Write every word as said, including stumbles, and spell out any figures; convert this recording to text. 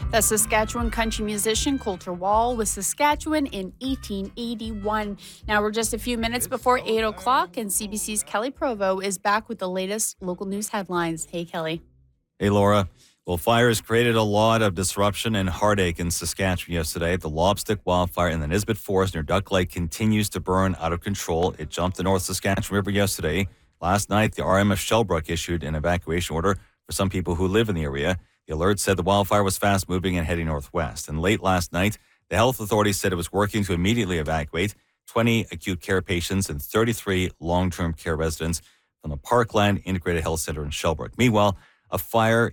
The Saskatchewan country musician Coulter Wall was Saskatchewan in eighteen eighty-one. Now we're just a few minutes before eight o'clock, and C B C's Kelly Provo is back with the latest local news headlines. Hey, Kelly. Hey, Laura. Well, fires created a lot of disruption and heartache in Saskatchewan yesterday. The Lobstick wildfire in the Nisbet Forest near Duck Lake continues to burn out of control. It jumped the North Saskatchewan River yesterday. Last night, the R M F Shellbrook issued an evacuation order for some people who live in the area. The alert said the wildfire was fast-moving and heading northwest. And late last night, the health authorities said it was working to immediately evacuate twenty acute care patients and thirty-three long-term care residents from the Parkland Integrated Health Center in Shellbrook. Meanwhile, a fire